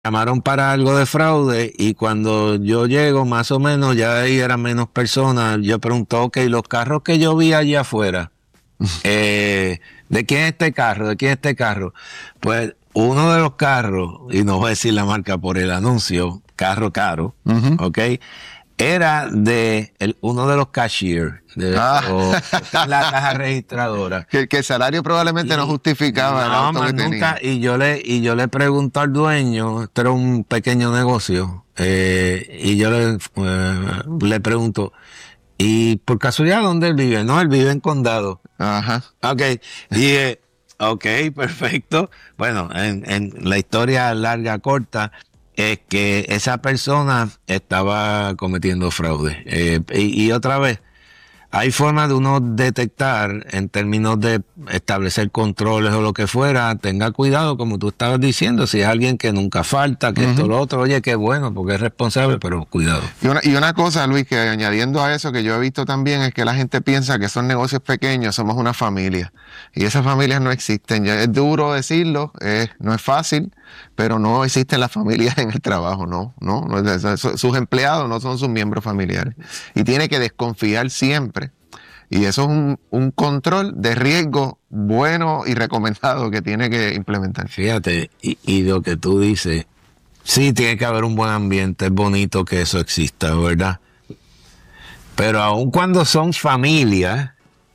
llamaron para algo de fraude y cuando yo llego, más o menos, ya ahí eran menos personas. Yo pregunto, ok, los carros que yo vi allá afuera, ¿de quién es este carro? ¿De quién es este carro? Pues uno de los carros, y no voy a decir la marca por el anuncio, carro caro, Ujú. ¿ok? Era de uno de los cashiers, Ah, o está en la caja registradora. que el salario probablemente no justificaba el No, auto más que nunca. tenía. Y yo le pregunto al dueño, esto era un pequeño negocio, y yo le pregunto, ¿y por casualidad dónde él vive? No, él vive en Condado. Ajá. Ok, y ok, perfecto. Bueno, en la historia larga, corta, es que esa persona estaba cometiendo fraude. Y otra vez, hay formas de uno detectar en términos de establecer controles o lo que fuera. Tenga cuidado, como tú estabas diciendo, si es alguien que nunca falta, que esto, Ujú. lo otro, oye, qué bueno, porque es responsable, pero cuidado. Y una cosa, Luis, que añadiendo a eso que yo he visto también es que la gente piensa que son negocios pequeños, somos una familia. Y esas familias no existen. Ya es duro decirlo, no es fácil, pero no existen las familias en el trabajo, no, no, no sus empleados no son sus miembros familiares. Y tiene que desconfiar siempre. Y eso es un control de riesgo bueno y recomendado que tiene que implementar. Fíjate, y lo que tú dices, sí, tiene que haber un buen ambiente, es bonito que eso exista, ¿verdad? Pero aun cuando son familias,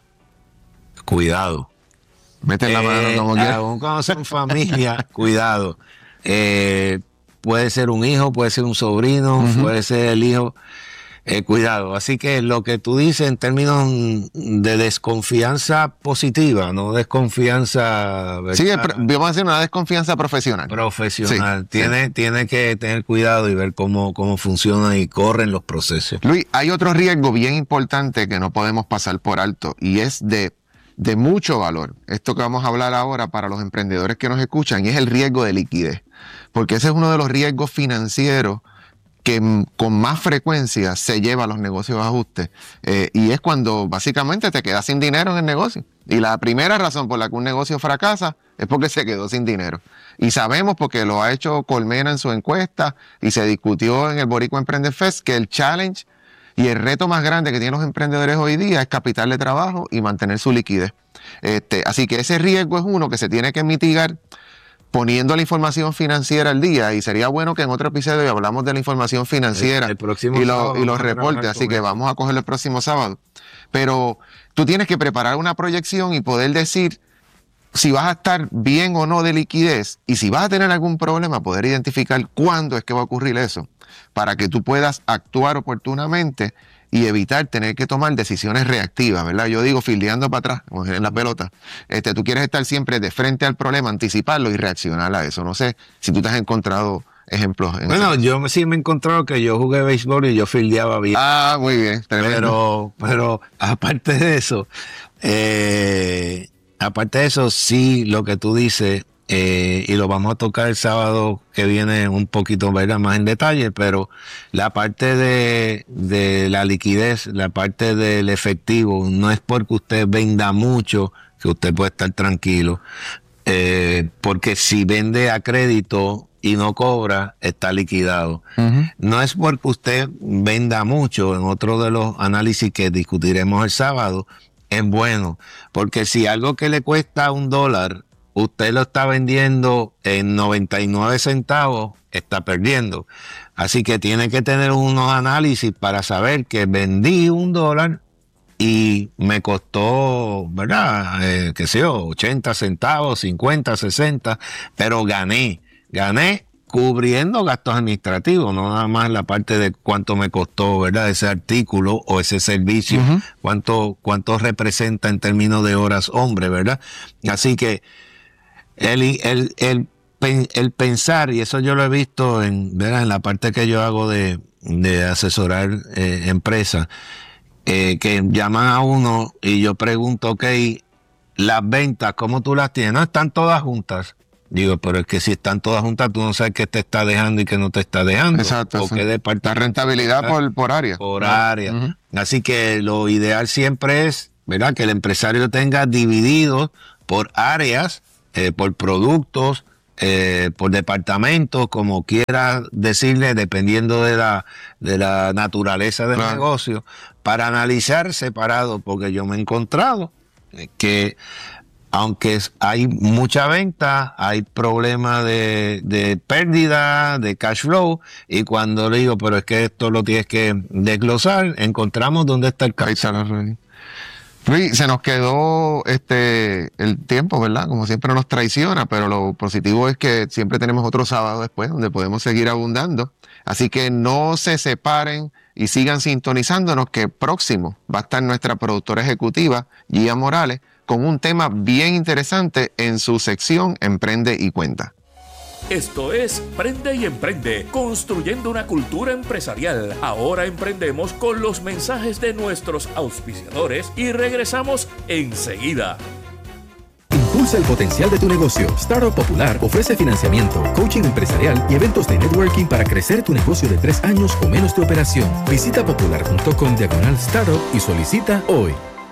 cuidado. Meten la mano como quieran. Aun cuando son familias, cuidado. Eh, Puede ser un hijo, puede ser un sobrino, Ujú. puede ser el hijo. Cuidado. Así que lo que tú dices en términos de desconfianza positiva, no desconfianza, Sí, ¿verdad? vamos a decir una desconfianza profesional. Sí, Profesional. sí. Tiene que tener cuidado y ver cómo funcionan y corren los procesos. Luis, hay otro riesgo bien importante que no podemos pasar por alto y es de mucho valor. Esto que vamos a hablar ahora para los emprendedores que nos escuchan y es el riesgo de liquidez, porque ese es uno de los riesgos financieros que con más frecuencia se lleva a los negocios de ajuste. Y es cuando básicamente te quedas sin dinero en el negocio. Y la primera razón por la que un negocio fracasa es porque se quedó sin dinero. Y sabemos, porque lo ha hecho Colmena en su encuesta y se discutió en el Boricua Emprende Fest, que el challenge y el reto más grande que tienen los emprendedores hoy día es capital de trabajo y mantener su liquidez. Así que ese riesgo es uno que se tiene que mitigar poniendo la información financiera al día, y sería bueno que en otro episodio hablamos de la información financiera El próximo y sábado los vamos a reportes, trabajar así con que eso. vamos a cogerlo el próximo sábado. Pero tú tienes que preparar una proyección y poder decir si vas a estar bien o no de liquidez, y si vas a tener algún problema, poder identificar cuándo es que va a ocurrir eso, para que tú puedas actuar oportunamente y evitar tener que tomar decisiones reactivas, ¿verdad? Yo digo, fildeando para atrás, como en la pelota. Tú quieres estar siempre de frente al problema, anticiparlo y reaccionar a eso. No sé si tú te has encontrado ejemplos en ese Bueno, caso. sí me he encontrado que yo jugué béisbol y yo fildeaba bien. Ah, muy bien, tremendo. Pero aparte de eso, sí, lo que tú dices, y lo vamos a tocar el sábado que viene un poquito, ¿verdad? Más en detalle, pero la parte de la liquidez, la parte del efectivo, no es porque usted venda mucho que usted puede estar tranquilo, porque si vende a crédito y no cobra, está liquidado. Ujú. No es porque usted venda mucho, en otro de los análisis que discutiremos el sábado, es bueno, porque si algo que le cuesta $1, usted lo está vendiendo en 99 centavos, está perdiendo. Así que tiene que tener unos análisis para saber que vendí $1 y me costó, ¿verdad? Qué sé yo, 80 centavos, 50, 60, pero gané cubriendo gastos administrativos, no nada más la parte de cuánto me costó, ¿verdad? Ese artículo o ese servicio, Ujú. cuánto representa en términos de horas hombre, ¿verdad? Así que el pensar, y eso yo lo he visto ¿verdad? En la parte que yo hago de asesorar empresas, que llaman a uno y yo pregunto, ok, las ventas, ¿cómo tú las tienes? No, están todas juntas. Digo, pero es que si están todas juntas, tú no sabes qué te está dejando y qué no te está dejando. Exacto, O sí. qué La departamento rentabilidad por área. por Claro. área. Ujú. Así que lo ideal siempre es, ¿verdad? Que el empresario tenga dividido por áreas, por productos, por departamento, como quiera decirle, dependiendo de la naturaleza del negocio, para analizar separado, porque yo me he encontrado que aunque hay mucha venta, hay problemas de pérdida, de cash flow, y cuando le digo, pero es que esto lo tienes que desglosar, encontramos dónde está el cash. Luis, se nos quedó el tiempo, ¿verdad? Como siempre nos traiciona, pero lo positivo es que siempre tenemos otro sábado después donde podemos seguir abundando. Así que no se separen y sigan sintonizándonos, que próximo va a estar nuestra productora ejecutiva, Gia Morales, con un tema bien interesante en su sección Emprende y Cuenta. Esto es Prende y Emprende, construyendo una cultura empresarial. Ahora emprendemos con los mensajes de nuestros auspiciadores y regresamos enseguida. Impulsa el potencial de tu negocio. Startup Popular ofrece financiamiento, coaching empresarial y eventos de networking para crecer tu negocio de 3 años o menos de operación. Visita popular.com/startup y solicita hoy.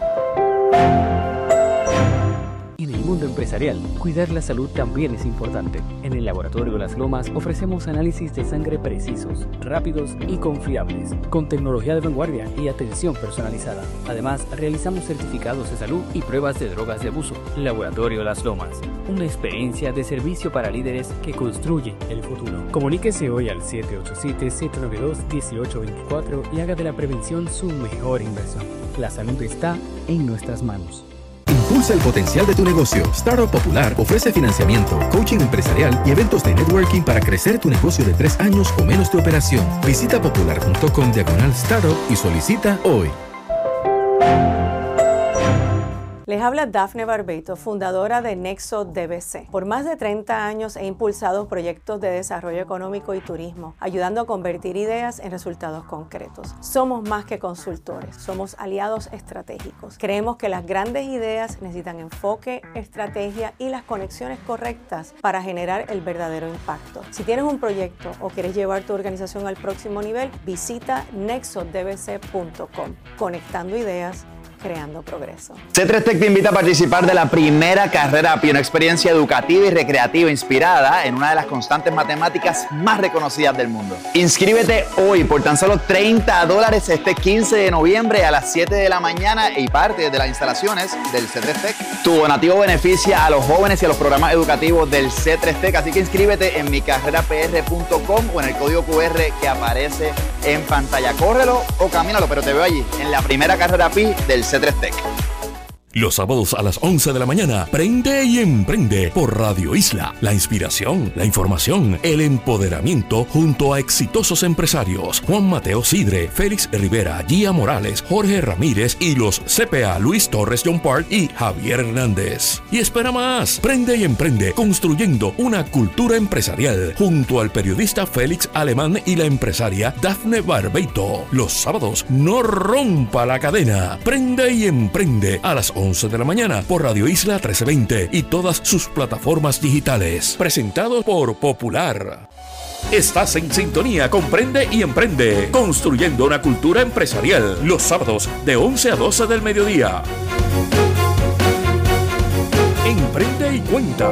En el mundo empresarial, cuidar la salud también es importante. En el Laboratorio Las Lomas ofrecemos análisis de sangre precisos, rápidos y confiables, con tecnología de vanguardia y atención personalizada. Además, realizamos certificados de salud y pruebas de drogas de abuso. Laboratorio Las Lomas, una experiencia de servicio para líderes que construyen el futuro. Comuníquese hoy al 787-792-1824 y haga de la prevención su mejor inversión. La salud está en nuestras manos. Impulsa el potencial de tu negocio. Startup Popular ofrece financiamiento, coaching empresarial y eventos de networking para crecer tu negocio de 3 años o menos de operación. Visita popular.com/startup y solicita hoy. Les habla Dafne Barbeito, fundadora de Nexo DBC. Por más de 30 años he impulsado proyectos de desarrollo económico y turismo, ayudando a convertir ideas en resultados concretos. Somos más que consultores, somos aliados estratégicos. Creemos que las grandes ideas necesitan enfoque, estrategia y las conexiones correctas para generar el verdadero impacto. Si tienes un proyecto o quieres llevar tu organización al próximo nivel, visita nexodbc.com. Conectando ideas, creando progreso. C3 Tech te invita a participar de la primera carrera API, una experiencia educativa y recreativa inspirada en una de las constantes matemáticas más reconocidas del mundo. Inscríbete hoy por tan solo $30 este 15 de noviembre a las 7 de la mañana y parte de las instalaciones del C3 Tech. Tu donativo beneficia a los jóvenes y a los programas educativos del C3 Tech, así que inscríbete en micarrerapr.com o en el código QR que aparece en pantalla. Córrelo o camínalo, pero te veo allí en la primera carrera API del C3 Tech. Los sábados a las 11 de la mañana, Prende y Emprende por Radio Isla. La inspiración, la información, el empoderamiento junto a exitosos empresarios. Juan Mateo Sidre, Félix Rivera, Gia Morales, Jorge Ramírez y los CPA Luis Torres John Park y Javier Hernández. Y espera más, Prende y Emprende, construyendo una cultura empresarial junto al periodista Félix Alemán y la empresaria Dafne Barbeito. Los sábados, no rompa la cadena. Prende y Emprende a las 11 de la mañana por Radio Isla 1320 y todas sus plataformas digitales. Presentado por Popular. Estás en sintonía con Prende y Emprende, construyendo una cultura empresarial. Los sábados de 11 a 12 del mediodía. Emprende y Cuenta.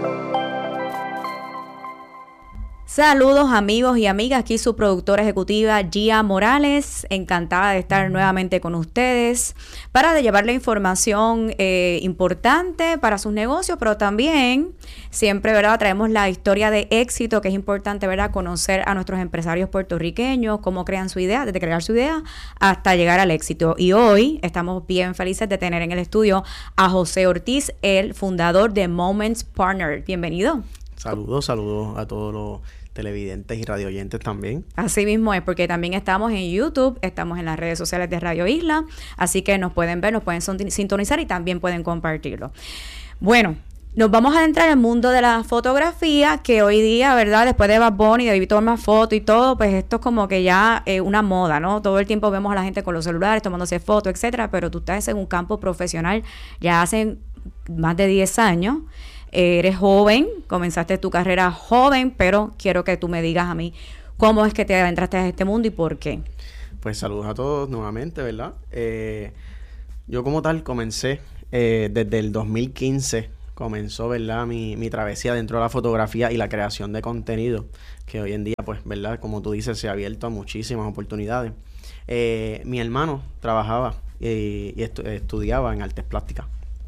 Saludos amigos y amigas, aquí su productora ejecutiva Gia Morales, encantada de estar nuevamente con ustedes para llevarle información importante para sus negocios, pero también siempre, ¿verdad?, traemos la historia de éxito, que es importante, ¿verdad?, conocer a nuestros empresarios puertorriqueños, cómo crean su idea, desde crear su idea hasta llegar al éxito. Y hoy estamos bien felices de tener en el estudio a José Ortiz, el fundador de Moments Partner. Bienvenido. Saludos a todos los televidentes y radioyentes también. Así mismo es, porque también estamos en YouTube, estamos en las redes sociales de Radio Isla, así que nos pueden ver, nos pueden sintonizar y también pueden compartirlo. Bueno, nos vamos a adentrar en el mundo de la fotografía, que hoy día, ¿verdad?, después de Bad Bunny, de David tomar fotos y todo, pues esto es como que ya una moda, ¿no? Todo el tiempo vemos a la gente con los celulares tomándose fotos, etcétera, pero tú estás en un campo profesional ya hace más de 10 años. Eres joven, comenzaste tu carrera joven, pero quiero que tú me digas a mí cómo es que te adentraste a este mundo y por qué. Pues saludos a todos nuevamente, ¿verdad? Yo como tal comencé desde el 2015 comenzó, ¿verdad? Mi travesía dentro de la fotografía y la creación de contenido, que hoy en día, pues, ¿verdad? Como tú dices, se ha abierto a muchísimas oportunidades. Mi hermano trabajaba y estudiaba en artes plásticas.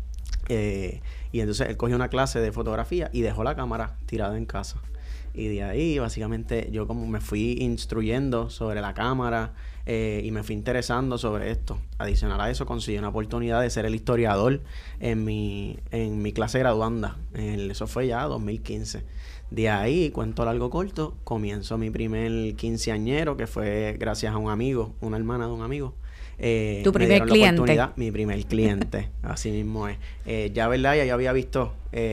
Y entonces él cogió una clase de fotografía y dejó la cámara tirada en casa. Y de ahí, básicamente, yo como me fui instruyendo sobre la cámara y me fui interesando sobre esto. Adicional a eso, conseguí una oportunidad de ser el historiador en mi clase graduanda. Eso fue ya 2015. De ahí, cuento largo corto, comienzo mi primer quinceañero, que fue gracias a un amigo, una hermana de un amigo. Tu primer cliente. Mi primer cliente, así mismo es. Ya, ¿verdad? Ya yo había visto,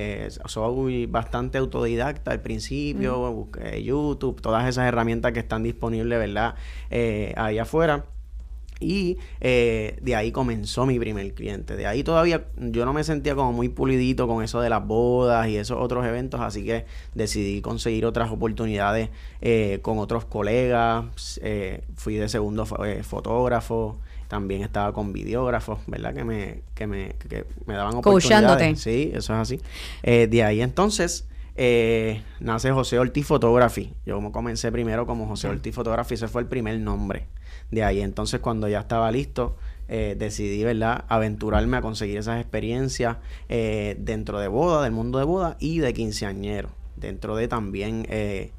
soy bastante autodidacta al principio, busqué YouTube, todas esas herramientas que están disponibles, ¿verdad? Ahí afuera. Y de ahí comenzó mi primer cliente. De ahí todavía yo no me sentía como muy pulidito con eso de las bodas y esos otros eventos, así que decidí conseguir otras oportunidades con otros colegas. Fui de segundo fotógrafo. También estaba con videógrafos, ¿verdad? Que me daban oportunidades. Sí, eso es así. De ahí entonces nace José Ortiz Photography. Yo comencé primero como José Ortiz Photography. Ese fue el primer nombre. De ahí entonces, cuando ya estaba listo, decidí, ¿verdad?, aventurarme a conseguir esas experiencias dentro de boda, del mundo de boda y de quinceañero. Dentro de también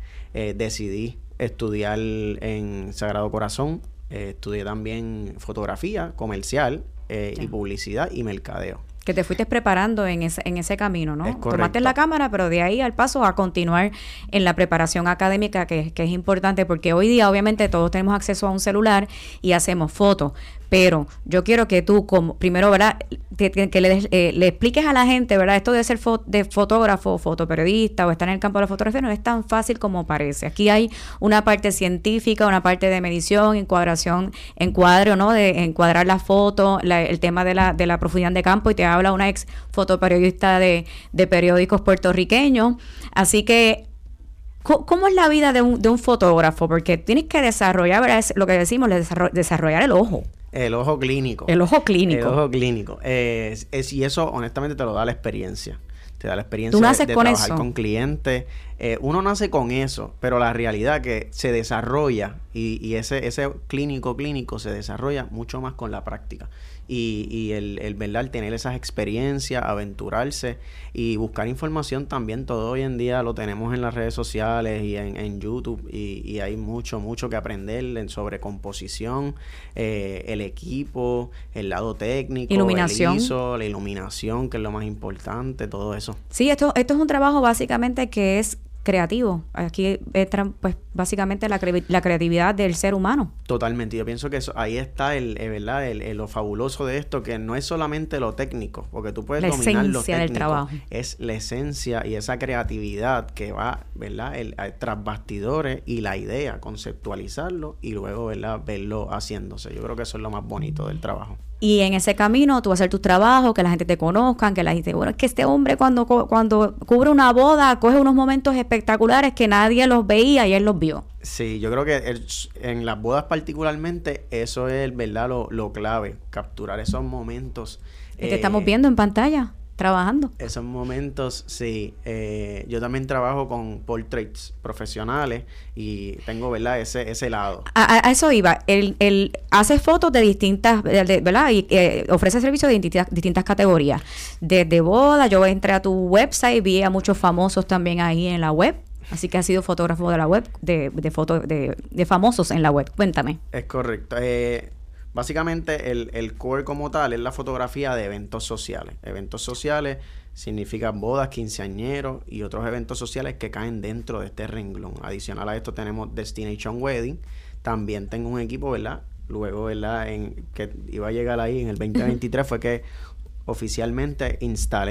decidí estudiar en Sagrado Corazón. Estudié también fotografía comercial y publicidad y mercadeo. Que te fuiste preparando en ese camino, ¿no? Es correcto. Tomaste la cámara, pero de ahí al paso a continuar en la preparación académica, que es importante, porque hoy día obviamente todos tenemos acceso a un celular y hacemos fotos, pero yo quiero que tú, primero, ¿verdad?, que le expliques a la gente, ¿verdad?, esto de ser de fotógrafo, fotoperiodista o estar en el campo de la fotografía no es tan fácil como parece. Aquí hay una parte científica, una parte de medición, encuadro, ¿no?, de encuadrar la foto, el tema de la profundidad de campo, y te habla una ex fotoperiodista de periódicos puertorriqueños. Así que, ¿cómo es la vida de un fotógrafo? Porque tienes que desarrollar, ¿verdad?, es lo que decimos, desarrollar el ojo. El ojo clínico. El ojo clínico. El ojo clínico. Y eso, honestamente, te lo da la experiencia. Te da la experiencia ¿Tú naces de con trabajar eso? con clientes. Uno nace con eso, pero la realidad que se desarrolla y ese clínico se desarrolla mucho más con la práctica. Y el ¿verdad?, el tener esas experiencias, aventurarse y buscar información también. Todo hoy en día lo tenemos en las redes sociales y en YouTube, y hay mucho que aprender sobre composición, el equipo, el lado técnico, iluminación. el ISO, la iluminación, que es lo más importante, todo eso. Sí, esto es un trabajo básicamente que es creativo. Aquí entra, pues, básicamente la creatividad del ser humano. Totalmente. Yo pienso que ahí está ¿verdad? Lo fabuloso de esto, que no es solamente lo técnico, porque tú puedes dominar lo técnico. Del trabajo. Es la esencia y esa creatividad que va, ¿verdad?, tras bastidores, y la idea, conceptualizarlo y luego, ¿verdad?, verlo haciéndose. Yo creo que eso es lo más bonito del trabajo. Y en ese camino tú vas a hacer tus trabajos, que la gente te conozca, que la gente, bueno, es que este hombre cuando cubre una boda coge unos momentos espectaculares que nadie los veía y él los vio. Sí, yo creo que en las bodas particularmente eso es, ¿verdad?, lo clave, capturar esos momentos. Te estamos viendo en pantalla, trabajando. Esos momentos, sí. Yo también trabajo con portraits profesionales y tengo, ¿verdad?, ese lado. A eso iba. Él hace fotos de distintas, ¿verdad? Y ofrece servicios de distintas categorías. Desde boda, yo entré a tu website, vi a muchos famosos también ahí en la web. Así que has sido fotógrafo de la web, de fotos de famosos en la web. Cuéntame. Es correcto. Básicamente el core como tal es la fotografía de eventos sociales. Eventos sociales significa bodas, quinceañeros y otros eventos sociales que caen dentro de este renglón. Adicional a esto tenemos Destination Wedding. También tengo un equipo, ¿verdad? Luego, ¿verdad?, que iba a llegar ahí en el 2023 fue que oficialmente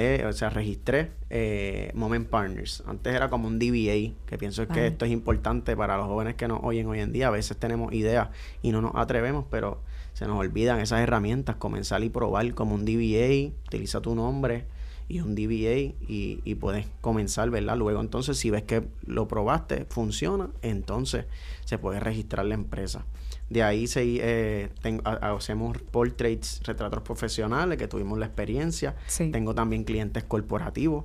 registré Moment Partners. Antes era como un DBA, que pienso que esto es importante para los jóvenes que nos oyen hoy en día. A veces tenemos ideas y no nos atrevemos, pero se nos olvidan esas herramientas, comenzar y probar como un DBA, utiliza tu nombre y un DBA y puedes comenzar, ¿verdad? Luego entonces si ves que lo probaste, funciona, entonces se puede registrar la empresa. De ahí hacemos portraits, retratos profesionales, que tuvimos la experiencia. Sí. Tengo también clientes corporativos.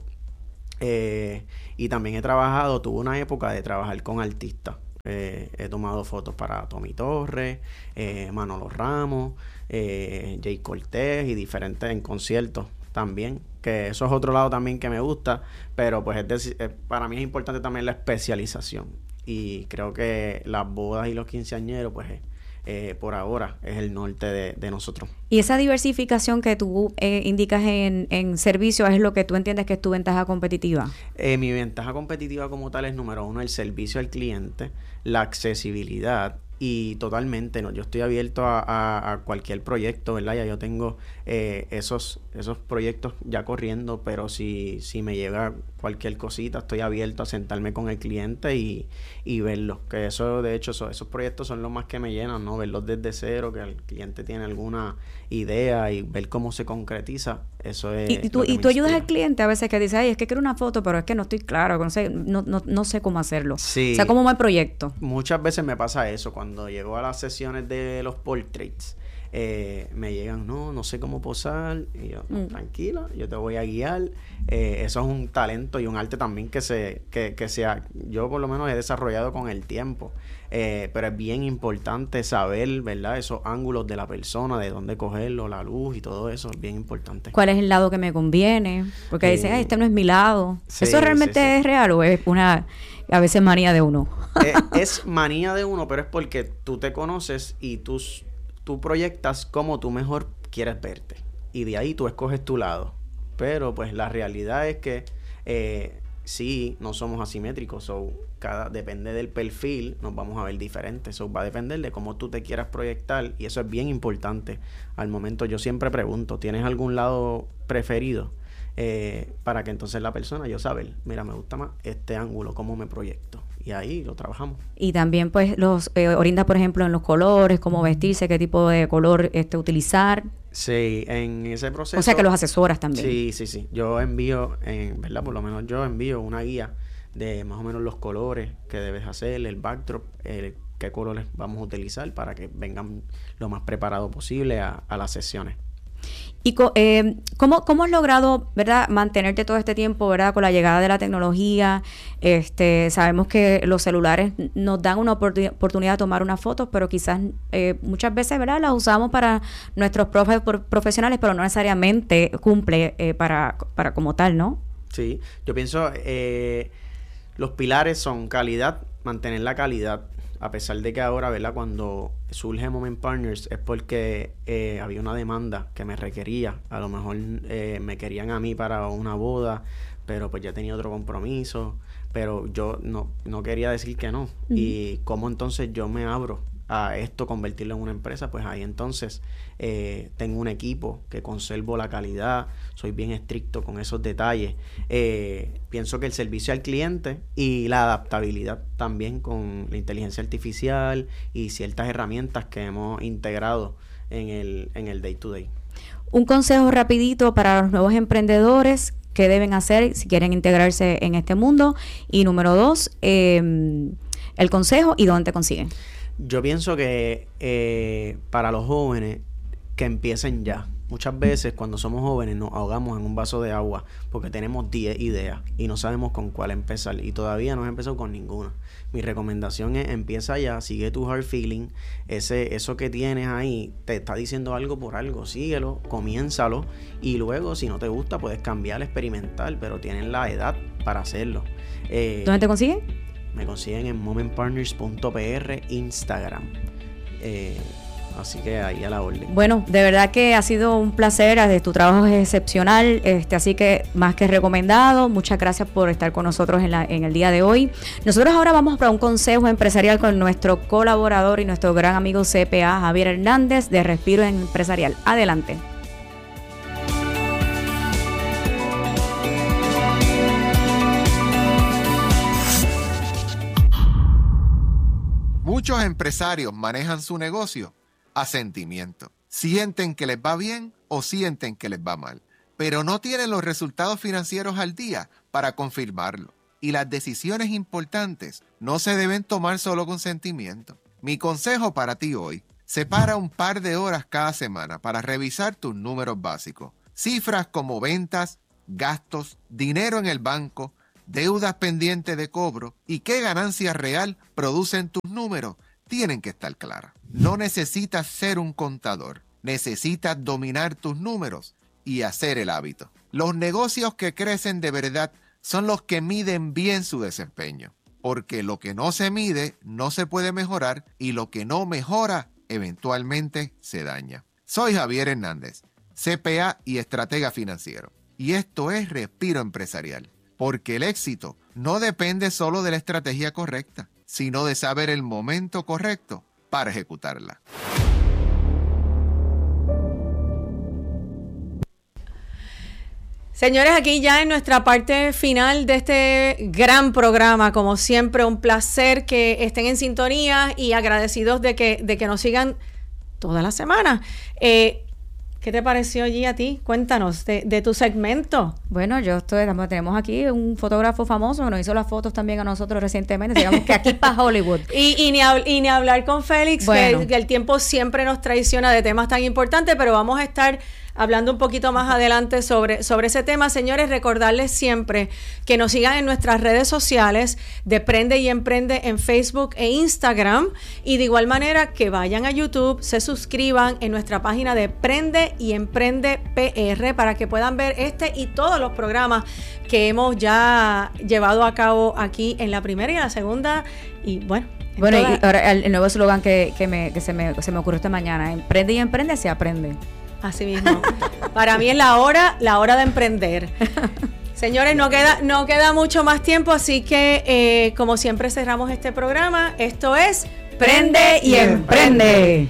Y también tuve una época de trabajar con artistas. He tomado fotos para Tommy Torres, Manolo Ramos, Jay Cortés y diferentes en conciertos también, que eso es otro lado también que me gusta, pero pues para mí es importante también la especialización, y creo que las bodas y los quinceañeros pues por ahora es el norte de nosotros. Y esa diversificación que tú indicas en servicios es lo que tú entiendes que es tu ventaja competitiva. Mi ventaja competitiva como tal es, número uno, el servicio al cliente, la accesibilidad, y totalmente, ¿no? Yo estoy abierto a cualquier proyecto, ¿verdad? Ya yo tengo esos proyectos ya corriendo, pero si me llega cualquier cosita, estoy abierto a sentarme con el cliente y verlos. Que eso, de hecho, esos proyectos son los más que me llenan, ¿no? Verlos desde cero, que el cliente tiene alguna idea y ver cómo se concretiza, eso es. Y tú ayudas al cliente a veces que dice, ay, es que quiero una foto, pero es que no estoy claro, no sé cómo hacerlo. Sí. O sea, ¿cómo va el proyecto? Muchas veces me pasa eso. Cuando llego a las sesiones de los portraits, me llegan, no sé cómo posar, y yo, tranquila, yo te voy a guiar. Eso es un talento y un arte también que yo por lo menos he desarrollado con el tiempo, pero es bien importante saber, ¿verdad?, esos ángulos de la persona, de dónde cogerlo, la luz y todo eso es bien importante. ¿Cuál es el lado que me conviene? Porque dicen, este no es mi lado. Sí, ¿eso realmente es real o es una, a veces, manía de uno? Es manía de uno, pero es porque tú te conoces y tú proyectas cómo tú mejor quieres verte, y de ahí tú escoges tu lado. Pero pues la realidad es que sí, no somos asimétricos, depende del perfil, nos vamos a ver diferentes. Va a depender de cómo tú te quieras proyectar, y eso es bien importante. Al momento yo siempre pregunto, ¿tienes algún lado preferido? Para que entonces la persona, yo saber, mira, me gusta más este ángulo, cómo me proyecto, y ahí lo trabajamos. Y también pues los orienta, por ejemplo, en los colores, cómo vestirse, qué tipo de color utilizar. Sí, en ese proceso. O sea que los asesoras también. Sí. Yo envío, ¿verdad? Por lo menos yo envío una guía de más o menos los colores que debes hacer, el backdrop, qué colores vamos a utilizar para que vengan lo más preparado posible a las sesiones. ¿Y cómo has logrado, verdad, mantenerte todo este tiempo, verdad, con la llegada de la tecnología? Sabemos que los celulares nos dan una oportunidad de tomar unas fotos, pero quizás muchas veces, verdad, las usamos para nuestros profesionales, pero no necesariamente cumple para como tal, ¿no? Sí, yo pienso los pilares son calidad, mantener la calidad. A pesar de que ahora, ¿verdad?, cuando surge Moment Partners es porque había una demanda que me requería. A lo mejor me querían a mí para una boda, pero pues ya tenía otro compromiso. Pero yo no quería decir que no. Uh-huh. Y cómo entonces yo me abro a esto, convertirlo en una empresa, pues ahí entonces tengo un equipo que conservo la calidad, soy bien estricto con esos detalles. Pienso que el servicio al cliente y la adaptabilidad también con la inteligencia artificial y ciertas herramientas que hemos integrado en el day to day. Un consejo rapidito para los nuevos emprendedores, ¿qué deben hacer si quieren integrarse en este mundo? Y número 2, el consejo y dónde te consiguen. Yo pienso que para los jóvenes que empiecen ya. Muchas veces cuando somos jóvenes nos ahogamos en un vaso de agua porque tenemos 10 ideas y no sabemos con cuál empezar, y todavía no he empezado con ninguna. Mi recomendación es empieza ya, sigue tu heart feeling, eso que tienes ahí te está diciendo algo por algo, síguelo, comiénzalo, y luego si no te gusta puedes cambiar, experimentar, pero tienen la edad para hacerlo. ¿Dónde te consiguen? Me consiguen en momentpartners.pr Instagram. Así que ahí a la orden. Bueno, de verdad que ha sido un placer, tu trabajo es excepcional, así que más que recomendado. Muchas gracias por estar con nosotros en el día de hoy. Nosotros ahora vamos para un consejo empresarial con nuestro colaborador y nuestro gran amigo CPA, Javier Hernández, de Respiro Empresarial. Adelante. Muchos empresarios manejan su negocio a sentimiento. Sienten que les va bien o sienten que les va mal. pero no tienen los resultados financieros al día para confirmarlo. Y las decisiones importantes no se deben tomar solo con sentimiento. Mi consejo para ti hoy: separa un par de horas cada semana para revisar tus números básicos. Cifras como ventas, gastos, dinero en el banco, deudas pendientes de cobro y qué ganancia real producen tus números tienen que estar claras. No necesitas ser un contador, necesitas dominar tus números y hacer el hábito. Los negocios que crecen de verdad son los que miden bien su desempeño, porque lo que no se mide no se puede mejorar y lo que no mejora eventualmente se daña. Soy Javier Hernández, CPA y estratega financiero, y esto es Respiro Empresarial, porque el éxito no depende solo de la estrategia correcta, sino de saber el momento correcto para ejecutarla. Señores, aquí ya en nuestra parte final de este gran programa, como siempre, un placer que estén en sintonía y agradecidos de que nos sigan toda la semana. ¿Qué te pareció allí a ti? Cuéntanos de tu segmento. Bueno, tenemos aquí un fotógrafo famoso que nos hizo las fotos también a nosotros recientemente. Digamos que aquí para Hollywood. Y ni hablar con Félix, bueno, que el tiempo siempre nos traiciona de temas tan importantes, pero vamos a estar hablando un poquito más adelante sobre ese tema. Señores, recordarles siempre que nos sigan en nuestras redes sociales de Prende y Emprende en Facebook e Instagram, y de igual manera que vayan a YouTube, se suscriban en nuestra página de Prende y Emprende PR para que puedan ver este y todos los programas que hemos ya llevado a cabo aquí en la primera y en la segunda, y bueno. Bueno, y ahora el nuevo eslogan que se me ocurrió esta mañana: Emprende y Emprende se aprende. Así mismo. Para mí es la hora de emprender. Señores, no queda mucho más tiempo, así que como siempre cerramos este programa. Esto es Prende y Emprende.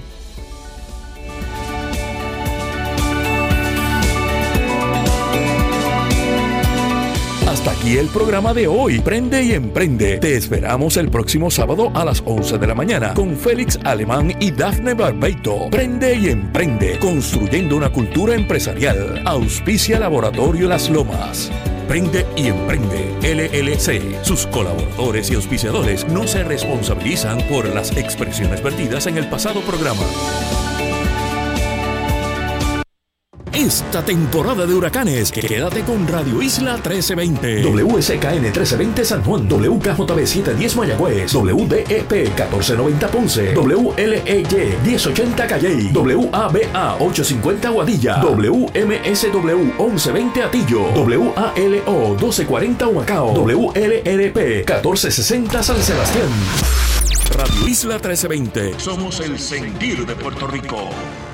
Hasta aquí el programa de hoy. Prende y Emprende. Te esperamos el próximo sábado a las 11 de la mañana con Félix Alemán y Dafne Barbeito. Prende y Emprende, construyendo una cultura empresarial. Auspicia Laboratorio Las Lomas. Prende y Emprende LLC. Sus colaboradores y auspiciadores no se responsabilizan por las expresiones vertidas en el pasado programa. Esta temporada de huracanes, quédate con Radio Isla 1320, WSKN 1320 San Juan, WKJB 710 Mayagüez, WDEP 1490 Ponce, WLEY 1080 Calley, WABA 850 Guadilla, WMSW 1120 Atillo, WALO 1240 Humacao, WLRP 1460 San Sebastián. Radio Isla 1320, somos el sentir de Puerto Rico.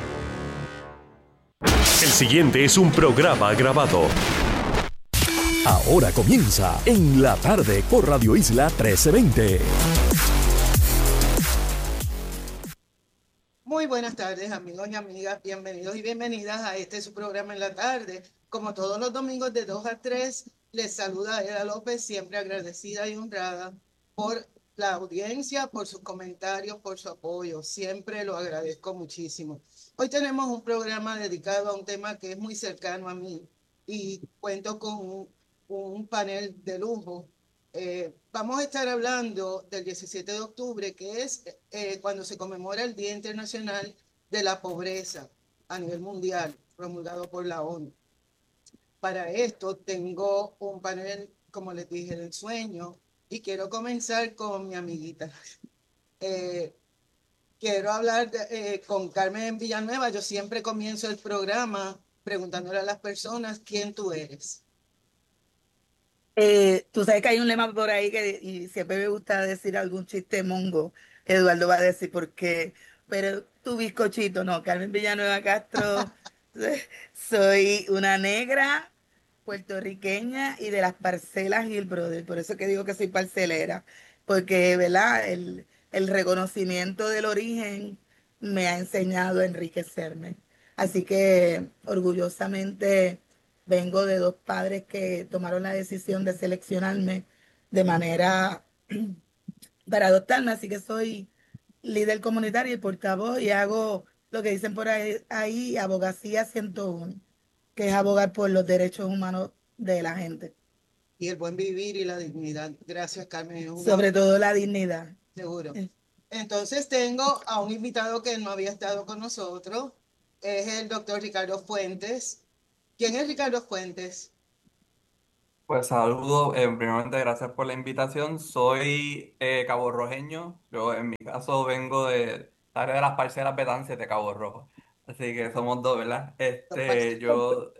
El siguiente es un programa grabado. Ahora comienza En la Tarde por Radio Isla 1320. Muy buenas tardes, amigos y amigas. Bienvenidos y bienvenidas a su programa En la Tarde. Como todos los domingos de 2 a 3, les saluda Eda López, siempre agradecida y honrada por la audiencia, por sus comentarios, por su apoyo. Siempre lo agradezco muchísimo. Hoy tenemos un programa dedicado a un tema que es muy cercano a mí y cuento con un panel de lujo. Vamos a estar hablando del 17 de octubre, que es cuando se conmemora el Día Internacional de la Pobreza a nivel mundial, promulgado por la ONU. Para esto tengo un panel, como les dije, del sueño, y quiero comenzar con mi amiguita. Quiero hablar con Carmen Villanueva. Yo siempre comienzo el programa preguntándole a las personas quién tú eres. Tú sabes que hay un lema por ahí y siempre me gusta decir algún chiste mongo. Eduardo va a decir por qué, pero tu bizcochito, no, Carmen Villanueva Castro. Soy una negra puertorriqueña y de las parcelas y el brother. Por eso que digo que soy parcelera, porque, ¿verdad? El reconocimiento del origen me ha enseñado a enriquecerme. Así que orgullosamente vengo de dos padres que tomaron la decisión de seleccionarme de manera para adoptarme. Así que soy líder comunitario y portavoz y hago lo que dicen por ahí abogacía 101, que es abogar por los derechos humanos de la gente. Y el buen vivir y la dignidad. Gracias, Carmen. Sobre todo la dignidad. Seguro. Entonces tengo a un invitado que no había estado con nosotros. Es el doctor Ricardo Fuentes. ¿Quién es Ricardo Fuentes? Pues saludo, primeramente gracias por la invitación. Soy caborrojeño, yo en mi caso vengo de la área de las parcelas Betances de Cabo Rojo, así que somos dos, ¿verdad? Yo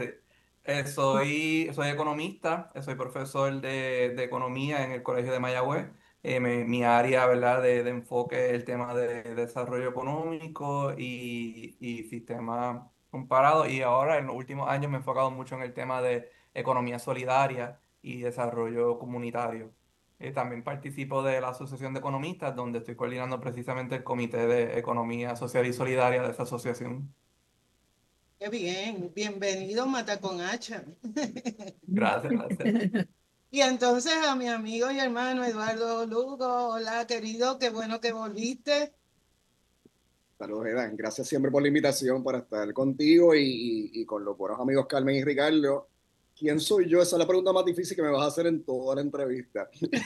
soy economista, soy profesor de economía en el Colegio de Mayagüez. Mi área, ¿verdad? De enfoque es el tema de desarrollo económico y sistema comparado, y ahora en los últimos años me he enfocado mucho en el tema de economía solidaria y desarrollo comunitario. También participo de la Asociación de Economistas, donde estoy coordinando precisamente el Comité de Economía Social y Solidaria de esa asociación. Qué bien, bienvenido Mata con Hacha. Gracias, gracias. Y entonces a mi amigo y hermano Eduardo Lugo, hola querido, qué bueno que volviste. Saludos, Edan. Gracias siempre por la invitación para estar contigo y con los buenos amigos Carmen y Ricardo. ¿Quién soy yo? Esa es la pregunta más difícil que me vas a hacer en toda la entrevista.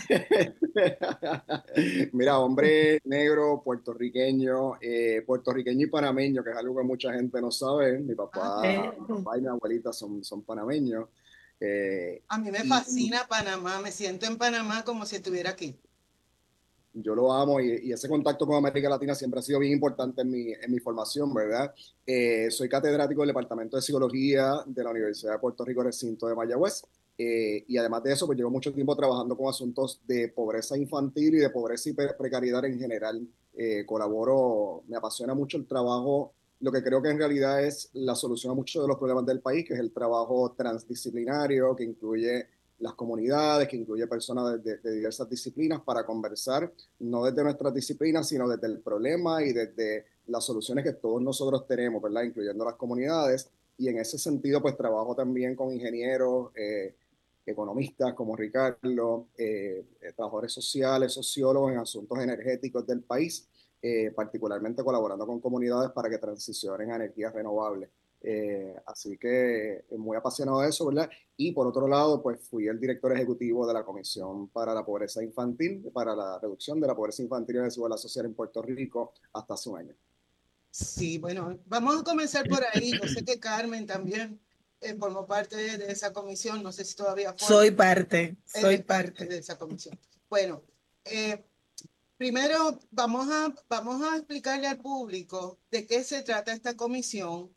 Mira, hombre negro, puertorriqueño y panameño, que es algo que mucha gente no sabe. Mi papá y mi abuelita son panameños. A mí me fascina Panamá, me siento en Panamá como si estuviera aquí. Yo lo amo y ese contacto con América Latina siempre ha sido bien importante en mi formación, ¿verdad? Soy catedrático del Departamento de Psicología de la Universidad de Puerto Rico, recinto de Mayagüez, y además de eso, pues llevo mucho tiempo trabajando con asuntos de pobreza infantil y de pobreza y precariedad en general. Colaboro, me apasiona mucho el trabajo, lo que creo que en realidad es la solución a muchos de los problemas del país, que es el trabajo transdisciplinario, que incluye las comunidades, que incluye personas de diversas disciplinas para conversar, no desde nuestras disciplinas, sino desde el problema y desde las soluciones que todos nosotros tenemos, ¿verdad? Incluyendo las comunidades. Y en ese sentido, pues trabajo también con ingenieros, economistas como Ricardo, trabajadores sociales, sociólogos en asuntos energéticos del país, particularmente colaborando con comunidades para que transicionen a energías renovables. Así que muy apasionado de eso, ¿verdad? Y por otro lado, pues fui el director ejecutivo de la Comisión para la Pobreza Infantil, para la reducción de la pobreza infantil y la desigualdad social en Puerto Rico hasta hace un año. Sí, bueno, vamos a comenzar por ahí. Yo sé que Carmen también formó parte de esa comisión, no sé si todavía forma. Soy parte de esa comisión. Bueno, primero vamos a explicarle al público de qué se trata esta comisión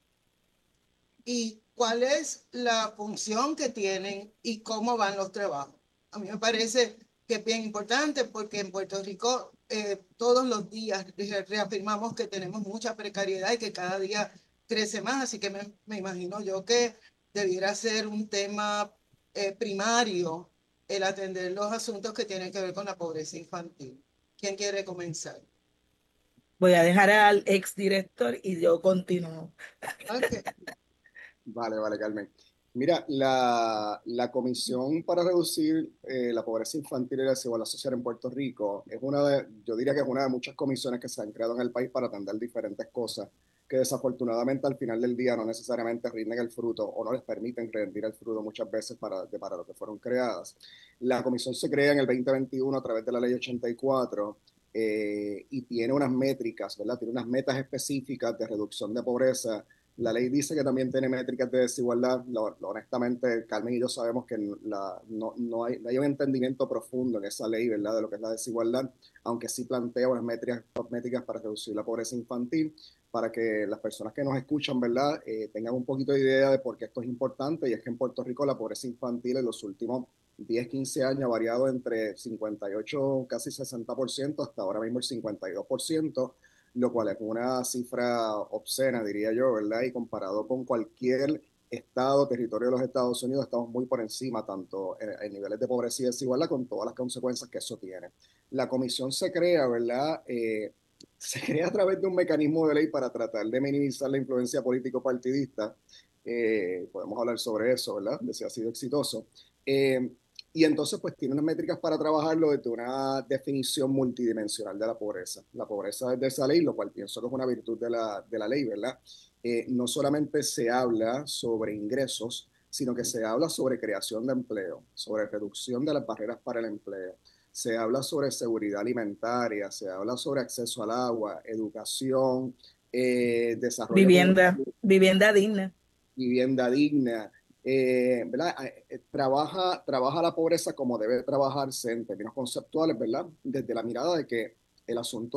y cuál es la función que tienen y cómo van los trabajos. A mí me parece que es bien importante porque en Puerto Rico todos los días reafirmamos que tenemos mucha precariedad y que cada día crece más, así que me imagino yo que debiera ser un tema primario el atender los asuntos que tienen que ver con la pobreza infantil. ¿Quién quiere comenzar? Voy a dejar al exdirector y yo continúo. Okay. Vale, Carmen. Mira, la Comisión para Reducir la Pobreza Infantil y la Desigualdad Social en Puerto Rico es yo diría que es una de muchas comisiones que se han creado en el país para atender diferentes cosas que desafortunadamente al final del día no necesariamente rinden el fruto o no les permiten rendir el fruto muchas veces para lo que fueron creadas. La comisión se crea en el 2021 a través de la Ley 84 y tiene unas métricas, ¿verdad? Tiene unas metas específicas de reducción de pobreza. La ley dice que también tiene métricas de desigualdad. Honestamente, Carmen y yo sabemos que no hay un entendimiento profundo en esa ley, ¿verdad?, de lo que es la desigualdad, aunque sí plantea unas métricas para reducir la pobreza infantil, para que las personas que nos escuchan, ¿verdad?, tengan un poquito de idea de por qué esto es importante. Y es que en Puerto Rico la pobreza infantil en los últimos 10, 15 años ha variado entre 58, casi 60%, hasta ahora mismo el 52%, lo cual es una cifra obscena, diría yo, ¿verdad? Y comparado con cualquier estado, territorio de los Estados Unidos, estamos muy por encima, tanto en niveles de pobreza y desigualdad, con todas las consecuencias que eso tiene. La comisión se crea, ¿verdad? Se crea a través de un mecanismo de ley para tratar de minimizar la influencia político-partidista. Podemos hablar sobre eso, ¿verdad? De si ha sido exitoso. Y entonces, pues tiene unas métricas para trabajarlo desde una definición multidimensional de la pobreza. La pobreza desde esa ley, lo cual pienso que es una virtud de la ley, ¿verdad? No solamente se habla sobre ingresos, sino que se habla sobre creación de empleo, sobre reducción de las barreras para el empleo. Se habla sobre seguridad alimentaria, se habla sobre acceso al agua, educación, desarrollo vivienda digna. vivienda digna, ¿verdad? Trabaja la pobreza como debe trabajarse en términos conceptuales, ¿verdad? Desde la mirada de que el asunto